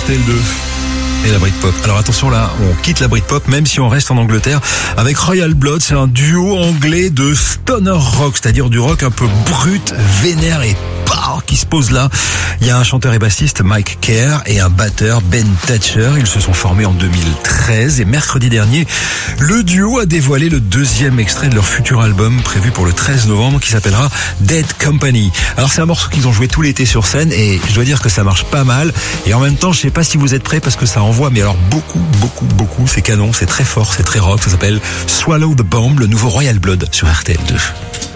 RTL2. Et la Britpop. Alors attention là, on quitte la Britpop même si on reste en Angleterre avec Royal Blood. C'est un duo anglais de stoner rock, c'est-à-dire du rock un peu brut, vénère et qui se pose là. Il y a un chanteur et bassiste, Mike Kerr, et un batteur, Ben Thatcher. Ils se sont formés en 2013 et mercredi dernier, le duo a dévoilé le deuxième extrait de leur futur album prévu pour le 13 novembre qui s'appellera Dead Company. Alors c'est un morceau qu'ils ont joué tout l'été sur scène et je dois dire que ça marche pas mal. Et en même temps, je sais pas si vous êtes prêts parce que ça envoie, mais alors beaucoup. C'est canon, c'est très fort, c'est très rock. Ça s'appelle Swallow the Bomb, le nouveau Royal Blood sur RTL2.